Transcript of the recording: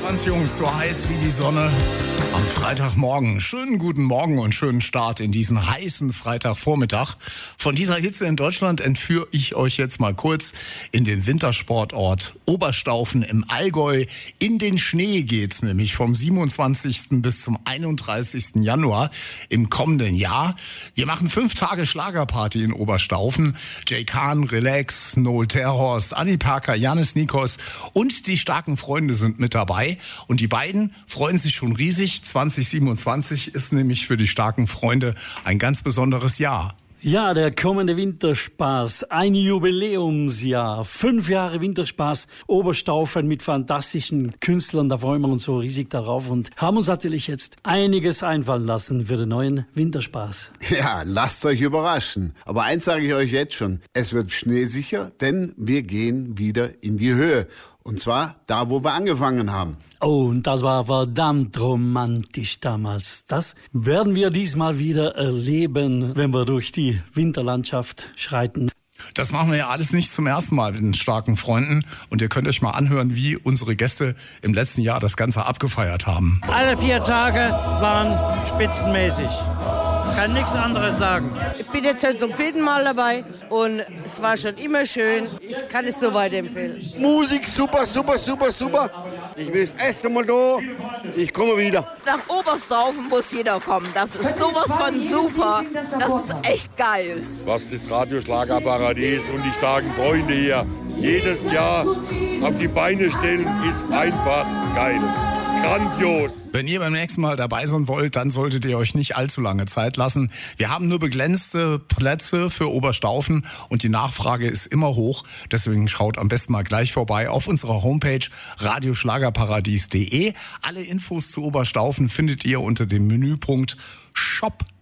Franz Jungs, so heiß wie die Sonne am Freitagmorgen. Schönen guten Morgen und schönen Start in diesen heißen Freitagvormittag. Von dieser Hitze in Deutschland entführe ich euch jetzt mal kurz in den Wintersportort Oberstaufen im Allgäu. In den Schnee geht's nämlich vom 27. bis zum 31. Januar im kommenden Jahr. Wir machen 5 Tage Schlagerparty in Oberstaufen. Jay Kahn, Relax, Noel Terhorst, Anni Parker, Janis Nikos und die starken Freunde sind mit dabei. Und die beiden freuen sich schon riesig. 2027 ist nämlich für die starken Freunde ein ganz besonderes Jahr. Ja, der kommende Winterspaß, ein Jubiläumsjahr, 5 Jahre Winterspaß, Oberstaufen mit fantastischen Künstlern, da freuen wir uns so riesig darauf und haben uns natürlich jetzt einiges einfallen lassen für den neuen Winterspaß. Ja, lasst euch überraschen. Aber eins sage ich euch jetzt schon, es wird schneesicher, denn wir gehen wieder in die Höhe. Und zwar da, wo wir angefangen haben. Oh, und das war verdammt romantisch damals. Das werden wir diesmal wieder erleben, wenn wir durch die Winterlandschaft schreiten. Das machen wir ja alles nicht zum ersten Mal mit den starken Freunden. Und ihr könnt euch mal anhören, wie unsere Gäste im letzten Jahr das Ganze abgefeiert haben. Alle 4 Tage waren spitzenmäßig. Kann nichts anderes sagen. Ich bin jetzt schon zum 4. Mal dabei und es war schon immer schön. Ich kann es so weiterempfehlen. Musik super, super, super, super. Ich bin das erste Mal da. Ich komme wieder. Nach Oberstaufen muss jeder kommen. Das ist sowas von super. Das ist echt geil. Was das Radio Schlagerparadies und die starken Freunde hier jedes Jahr auf die Beine stellen, ist einfach geil. Grandios. Wenn ihr beim nächsten Mal dabei sein wollt, dann solltet ihr euch nicht allzu lange Zeit lassen. Wir haben nur begrenzte Plätze für Oberstaufen und die Nachfrage ist immer hoch. Deswegen schaut am besten mal gleich vorbei auf unserer Homepage radioschlagerparadies.de. Alle Infos zu Oberstaufen findet ihr unter dem Menüpunkt Shop.